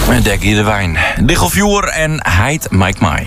En dek hier de wijn. Diggelvjoer en Heid Mike Mai.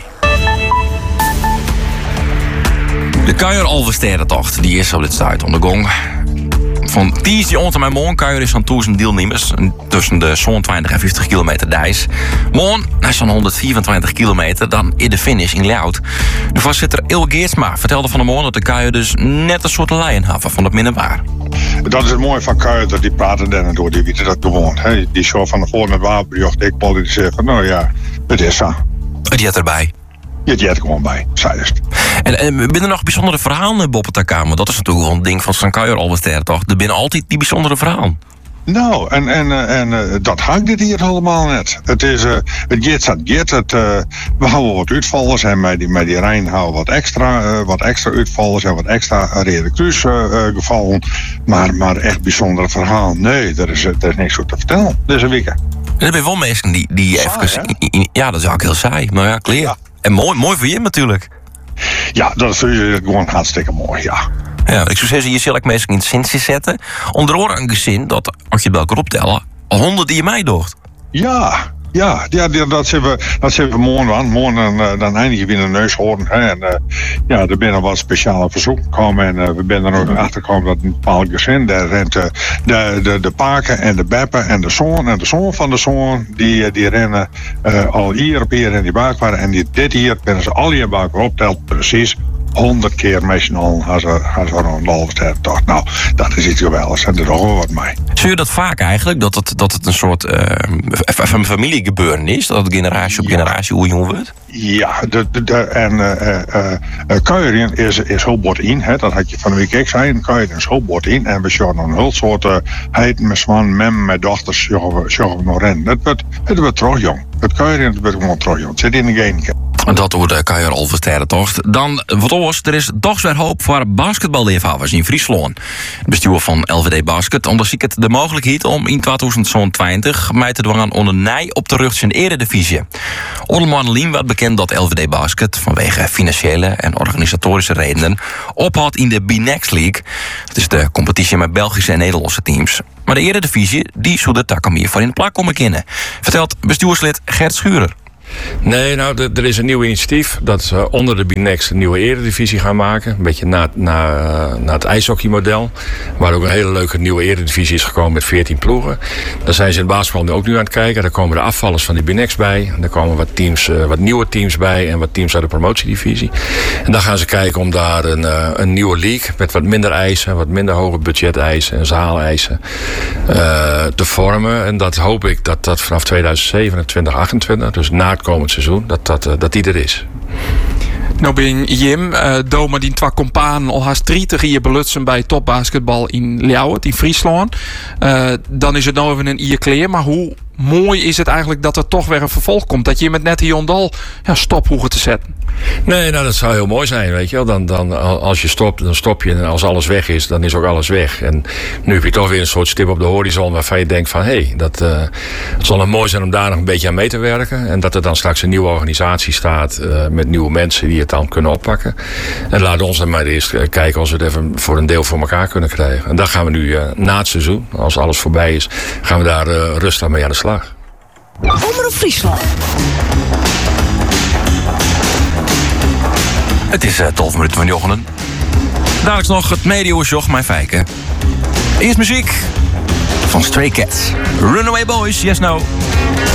De Kuier Alversterentocht, die is op dit stuit onder gong. Van Tiesje onder mijn morgen Kuier is van 1000 deelnemers tussen de 20 en 50 kilometer dijs. Morgen, na zo'n 124 kilometer, dan in de finish in Ljout. De voorzitter Il Geertsma vertelde van de morgen dat de Kuier dus net een soort lijn had van het middenbaar. Dat is het mooie van Kuier, dat die praten dan door, die weten dat gewoon. Hè? Die show van de voor met Wapenjocht, ik Paul, die zegt van nou ja, het is zo. Het jet erbij. Je jet gewoon bij, zei het. En binnen nog bijzondere verhalen, Bob Takama? Dat is natuurlijk wel een ding van St. Kuier Alverster, toch? Er binnen altijd die bijzondere verhalen. Nou, en dat hangt dit hier helemaal net. Het is, het jet. We houden wat uitvallers en met die Rijn houden wat extra uitvallers en wat extra redacteurs gevallen. Maar echt bijzondere verhaal. Nee, er is niks zo te vertellen deze week. Er zijn wel mensen die saai, even... Ja, dat is ook heel saai. Maar ja, clear. Ja. En mooi voor je natuurlijk. Ja, dat is gewoon hartstikke mooi, ja. Ja, ik zou zeggen, je zal ook mensen in het zin zetten. Onder andere een gezin dat, als je het bij elkaar optellen, 100 die je mij docht. Ja, dat zijn we morgen aan. Morgen dan eindigen we in de neushoorn. En er binnen wat speciale verzoeken gekomen. En we zijn er ook achter gekomen dat een bepaald gezin, daar rent de paken en de beppen en de zoon van de zoon, die rennen al hier op hier in die buik waren. En dit hier, binnen ze al hier bij elkaar optelt, precies 100 keer met z'n allen als er een Alversterentocht. Nou, dat is iets geweldigs en er is ook wat mee. Zie je dat vaak eigenlijk? Dat het een soort familiegebeuren is? Dat het generatie op generatie hoe jong wordt? Ja, Kuieren is heel bot in. Hè? Dat had je van de week ook zei. Kuieren is heel bot in. En we zien een heel soort heiden met zwanen, mem met dochters, zeggen we nog rennen. Het wordt terug jong. Het Kuieren wordt gewoon terug jong. Het zit in de genen. Dat wordt de Kuier Alversterentocht. Dan, wat oors, er is toch weer hoop voor basketballeefhavers in Friesland. Het bestuur van LVD Basket onderzoekt het de mogelijkheid om in 2020 mee te dwangen onder nij op de rug in de eredivisie. Onderman Lien werd bekend dat LVD Basket vanwege financiële en organisatorische redenen ophoudt in de B-Next League. Dat is de competitie met Belgische en Nederlandse teams. Maar de eredivisie, die zou de takken meer voor in de plak komen kennen. Vertelt bestuurslid Gert Schurer. Nee, nou, er is een nieuw initiatief dat ze onder de B-Next een nieuwe eredivisie gaan maken. Een beetje na het ijshockeymodel. Waar ook een hele leuke nieuwe eredivisie is gekomen met 14 ploegen. Daar zijn ze in het basketbal nu ook nu aan het kijken. Daar komen de afvallers van de B-Next bij. Er komen wat nieuwe teams bij en wat teams uit de promotiedivisie. En dan gaan ze kijken om daar een nieuwe league met wat minder eisen, wat minder hoge budgeteisen en zaaleisen te vormen. En dat hoop ik dat vanaf 2027, 2028, dus na het komend seizoen, dat die er is. Nou ben Jim, Doma die twee companen al haast 30 jaar belutsen bij topbasketbal in Ljouwert, in Friesland. Dan is het nou even een ier kleer, maar hoe mooi is het eigenlijk dat er toch weer een vervolg komt? Dat je met net hier ondal stophoegen te zetten. Nee, nou dat zou heel mooi zijn, weet je wel. Dan als je stopt, dan stop je. En als alles weg is, dan is ook alles weg. En nu heb je toch weer een soort stip op de horizon waarvan je denkt van het zal nog mooi zijn om daar nog een beetje aan mee te werken. En dat er dan straks een nieuwe organisatie staat met nieuwe mensen die het dan kunnen oppakken. En laat ons dan maar eerst kijken of we het even voor een deel voor elkaar kunnen krijgen. En daar gaan we nu na het seizoen, als alles voorbij is, gaan we daar rustig mee aan de slag. Omroep Friesland. Het is 12 minuten van Jochenen. Dadelijk nog het mediaoorjog mijn fijken. Eerst muziek van Stray Cats. Runaway Boys, yes no.